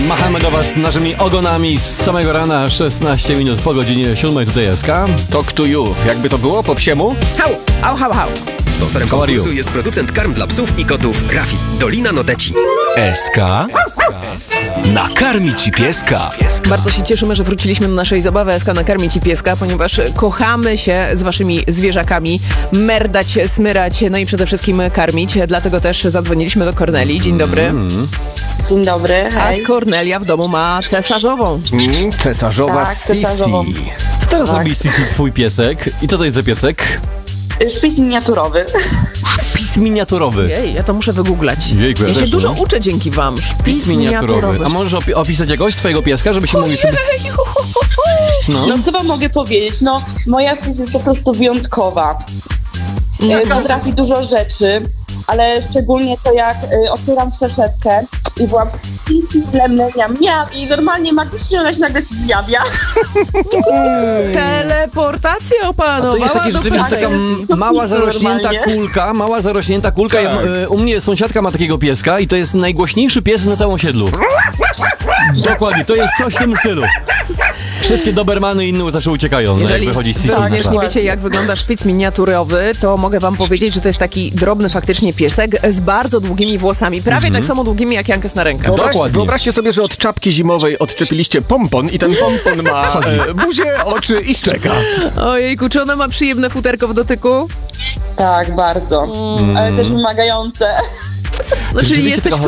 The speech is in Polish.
Machamy do was naszymi ogonami z samego rana, 16 minut po godzinie 7. Tutaj SK. Talk to you. Jakby to było po psiemu? Hał, hał, hał, hał. Sponsorem konkursu jest producent karm dla psów i kotów Rafi. Dolina Noteci. SK nakarmi ci pieska. Bardzo się cieszymy, że wróciliśmy do naszej zabawy SK nakarmi ci pieska, ponieważ kochamy się z waszymi zwierzakami merdać, smyrać, no i przede wszystkim karmić. Dlatego też zadzwoniliśmy do Kornelii. Dzień dobry. Dzień dobry, hej. A Kornelia w domu ma cesarzową. Cesarzowa Tak, Sisi. cesarzową. Co teraz robi Sisi, twój piesek? I co to jest za piesek? Szpic miniaturowy. Szpic miniaturowy. Jej, ja to muszę wygooglać. Jejku, ja ja się też, dużo no. uczę dzięki wam. Szpic miniaturowy. A możesz opisać jakoś twojego pieska, żebyśmy mogli sobie... No. No co wam mogę powiedzieć? No, moja Sisi jest po prostu wyjątkowa. Potrafi dużo rzeczy, ale szczególnie to jak otwieram saszetkę i byłam miam i normalnie magicznie ona się nagle zjawia. Teleportacja opanowała. To jest takie do rzeczywiście taka perfekcji. mała zarośnięta kulka. U mnie sąsiadka ma takiego pieska i to jest najgłośniejszy pies na całym osiedlu. Dokładnie, to jest coś w tym stylu. Wszystkie dobermany i inne zawsze uciekają, jak wychodzi z Sisi. Również nie wiecie, jak wygląda szpic miniaturowy, to mogę wam powiedzieć, że to jest taki drobny faktycznie piesek z bardzo długimi włosami. Prawie tak samo długimi jak Jankes na rękach. Dokładnie. Wyobraźcie sobie, że od czapki zimowej odczepiliście pompon i ten pompon ma buzię, oczy i szczeka. Ojejku, czy ona ma przyjemne futerko w dotyku? Tak, bardzo. Ale też wymagające. No czyli Rzeczywiście jesteś taka